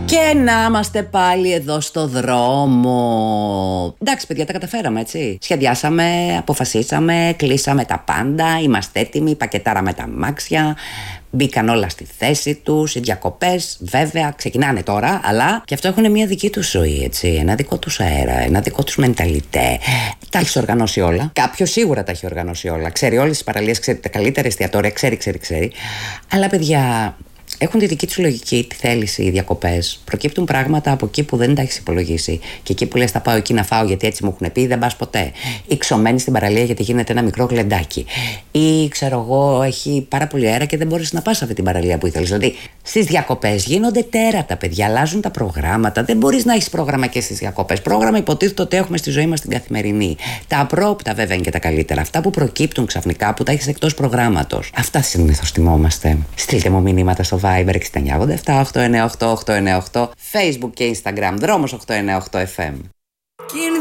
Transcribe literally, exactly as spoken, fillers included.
Και να είμαστε πάλι εδώ στο δρόμο. Εντάξει, παιδιά, τα καταφέραμε, έτσι. Σχεδιάσαμε, αποφασίσαμε, κλείσαμε τα πάντα. Είμαστε έτοιμοι, πακετάραμε τα αμάξια. Μπήκαν όλα στη θέση τους. Οι διακοπές, βέβαια, ξεκινάνε τώρα. Αλλά και αυτό έχουν μια δική τους ζωή, έτσι. Ένα δικό τους αέρα, ένα δικό τους μενταλιτέ. Τα έχει οργανώσει όλα. Κάποιος σίγουρα τα έχει οργανώσει όλα. Ξέρει όλες τις παραλίες, ξέρει τα καλύτερα εστιατόρια, ξέρει, ξέρει, ξέρει. Αλλά, παιδιά, έχουν τη δική τους λογική, τη θέληση, οι διακοπές. Προκύπτουν πράγματα από εκεί που δεν τα έχεις υπολογίσει. Και εκεί που λες θα πάω εκεί να φάω γιατί έτσι μου έχουν πει, δεν πας ποτέ. Ή ξωμένεις στην παραλία γιατί γίνεται ένα μικρό γλεντάκι. Ή ξέρω εγώ, έχει πάρα πολύ αέρα και δεν μπορείς να πας σε αυτή την παραλία που ήθελες. Δηλαδή στις διακοπές γίνονται τέρατα, παιδιά. Αλλάζουν τα προγράμματα. Δεν μπορείς να έχεις πρόγραμμα και στις διακοπές. Πρόγραμμα υποτίθεται ότι έχουμε στη ζωή μας την καθημερινή. Τα απρόοπτα βέβαια είναι και τα καλύτερα. Αυτά που προκύπτουν ξαφνικά που τα έχεις εκτός προγράμματος. Αυτά συνήθως θυμόμαστε. Στείλτε μου μηνύματα στο Viber εξήντα εννιά ογδόντα επτά οκτακόσια ενενήντα οκτώ οκτακόσια ενενήντα οκτώ, Facebook και Instagram, Δρόμος οκτακόσια ενενήντα οκτώ εφ εμ.